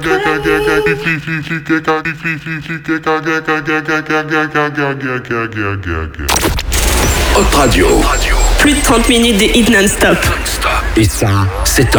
Hot Radio. Plus de 30 minutes de hit non-stop. Et ça, c'est Top.